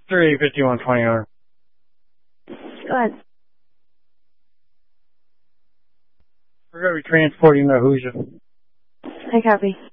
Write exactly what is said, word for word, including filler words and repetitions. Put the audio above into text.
three fifty-one twenty over. Go ahead. We're going to be transporting the Hoosier. I copy.